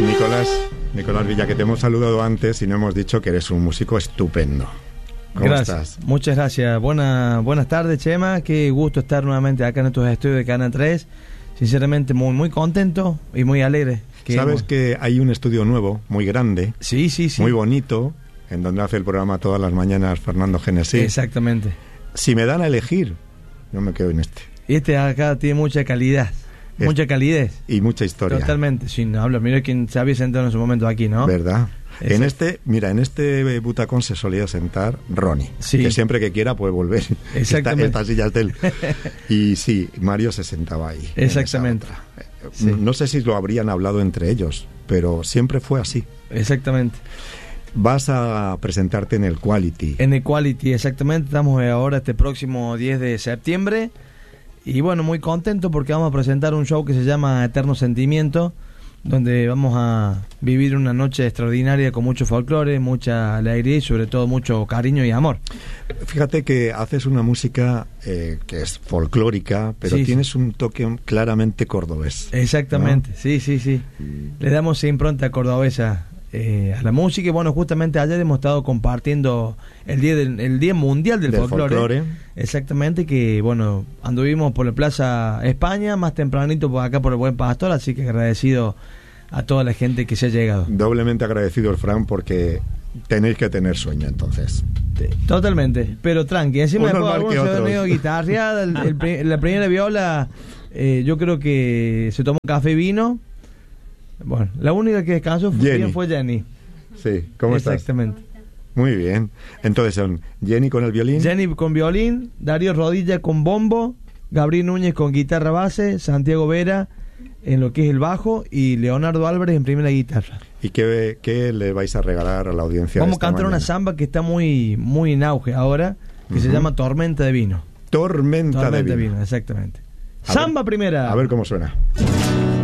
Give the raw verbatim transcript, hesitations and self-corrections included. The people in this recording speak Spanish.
Nicolás, Nicolás Villa, que te hemos saludado antes y no hemos dicho que eres un músico estupendo. ¿Cómo gracias. estás? Muchas gracias. Buena, buenas tardes, Chema. Qué gusto estar nuevamente acá en estos estudios de Canal tres. Sinceramente muy muy contento y muy alegre. Que Sabes hemos... que hay un estudio nuevo, muy grande, sí, sí, sí. muy bonito, en donde hace el programa todas las mañanas Fernando Genesí. Exactamente. Si me dan a elegir, yo me quedo en este. Este acá tiene mucha calidad. Es, mucha calidez. Y mucha historia. Totalmente, sin hablar. Mira quién se había sentado en su momento aquí, ¿no? ¿Verdad? Exacto. En este, mira, en este butacón se solía sentar Ronnie, sí. que siempre que quiera puede volver. Exactamente. Esta, esta silla es de él. Y sí, Mario se sentaba ahí. Exactamente. Sí. No sé si lo habrían hablado entre ellos, pero siempre fue así. Exactamente. Vas a presentarte en el Quality. En el Quality, exactamente. Estamos ahora este próximo diez de septiembre. Y bueno, muy contento porque vamos a presentar un show que se llama Eterno Sentimiento, donde vamos a vivir una noche extraordinaria con mucho folclore, mucha alegría y sobre todo mucho cariño y amor. Fíjate que haces una música eh, que es folclórica, pero sí, tienes sí. un toque claramente cordobés. Exactamente, ¿no? sí, sí, sí. Le damos impronta cordobesa eh, a la música y bueno, justamente ayer hemos estado compartiendo el día del el día mundial del, del folclore. folclore. Exactamente, que bueno, anduvimos por la Plaza España, más tempranito por acá por el Buen Pastor, así que agradecido a toda la gente que se ha llegado. Doblemente agradecido el Fran porque tenéis que tener sueño entonces. Totalmente, pero tranqui, encima Uno después mal que algunos se otros. han ido guitarreada, el, el, la primera viola eh, yo creo que se tomó café y vino. Bueno, la única que descansó fue Jenny. fue Jenny. Sí, ¿cómo estás? Exactamente. Muy bien. Entonces son Jenny con el violín. Jenny con violín, Darío Rodilla con bombo, Gabriel Núñez con guitarra base, Santiago Vera en lo que es el bajo y Leonardo Álvarez en primera guitarra. ¿Y qué, qué le vais a regalar a la audiencia? Vamos a esta cantar mañana? una samba que está muy muy en auge ahora, que uh-huh. se llama Tormenta de Vino. Tormenta, Tormenta de, vino. de Vino, exactamente. A Samba ver, primera. A ver cómo suena.